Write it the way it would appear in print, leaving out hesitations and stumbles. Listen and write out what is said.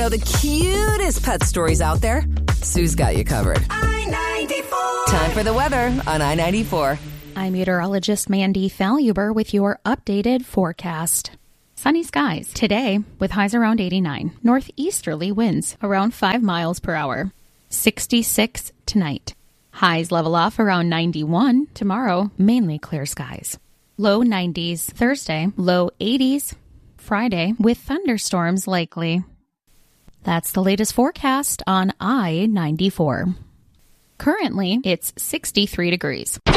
know the cutest pet stories out there? Sue's got you covered. I-94. Time for the weather on I-94. I'm meteorologist Mandy Faluber with your updated forecast. Sunny skies today with highs around 89. Northeasterly winds around 5 miles per hour. 66 tonight. Highs level off around 91. Tomorrow, mainly clear skies. Low 90s Thursday, low 80s Friday with thunderstorms likely. That's the latest forecast on I-94. Currently, it's 63 degrees.